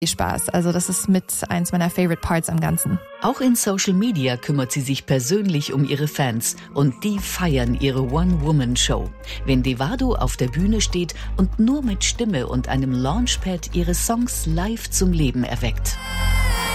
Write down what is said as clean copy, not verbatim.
Spaß. Also das ist mit eins meiner Favorite Parts am Ganzen. Auch in Social Media kümmert sie sich persönlich um ihre Fans und die feiern ihre One-Woman-Show. Wenn Devado auf der Bühne steht und nur mit Stimme und einem Launchpad ihre Songs live zum Leben erweckt.